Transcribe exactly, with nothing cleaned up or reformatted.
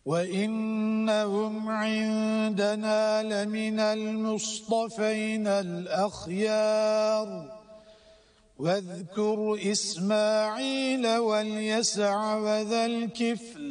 وإنهم عندنا لمن المصطفين الأخيار واذكر إسماعيل واليسع وذا الكفل